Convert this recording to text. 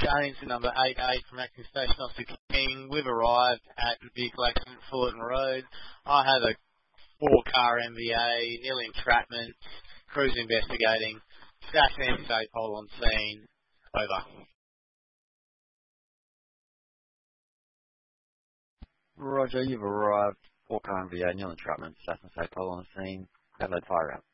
James, number 88 from Acting Station Officer King. We've arrived at the vehicle accident, Fullerton Road. I have a 4-car MVA, nil entrapment, crews investigating, staff and state pole on scene. Over. Roger, you've arrived. 4-car MVA, nil entrapment, staff and state pole on scene. Adelaide Fire Out.